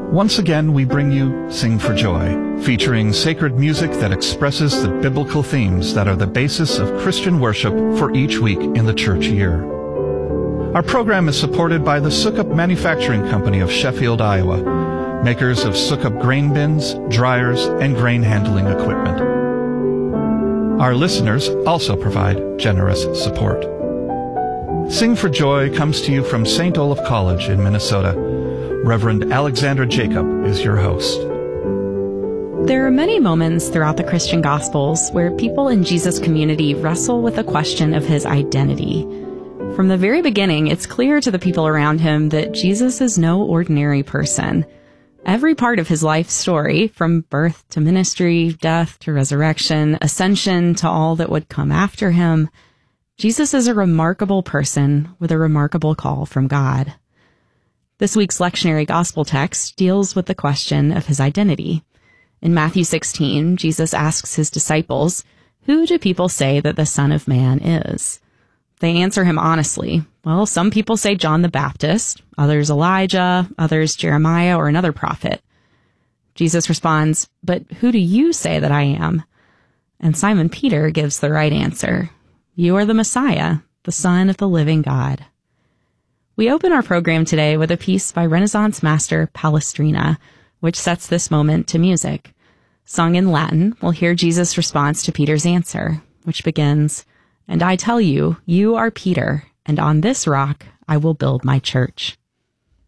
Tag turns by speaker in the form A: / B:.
A: Once again, we bring you Sing for Joy, featuring sacred music that expresses the biblical themes that are the basis of Christian worship for each week in the church year. Our program is supported by the Sukup Manufacturing Company of Sheffield, Iowa, makers of Sukup grain bins, dryers, and grain handling equipment. Our listeners also provide generous support. Sing for Joy comes to you from St. Olaf College in Minnesota. Reverend Alexander Jacob is your host.
B: There are many moments throughout the Christian Gospels where people in Jesus' community wrestle with the question of his identity. From the very beginning, it's clear to the people around him that Jesus is no ordinary person. Every part of his life story, from birth to ministry, death to resurrection, ascension to all that would come after him, Jesus is a remarkable person with a remarkable call from God. This week's lectionary gospel text deals with the question of his identity. In Matthew 16, Jesus asks his disciples, "Who do people say that the Son of Man is?" They answer him honestly. Well, some people say John the Baptist, others Elijah, others Jeremiah or another prophet. Jesus responds, "But who do you say that I am?" And Simon Peter gives the right answer. "You are the Messiah, the Son of the living God." We open our program today with a piece by Renaissance master Palestrina, which sets this moment to music. Sung in Latin, we'll hear Jesus' response to Peter's answer, which begins, "And I tell you, you are Peter, and on this rock I will build my church."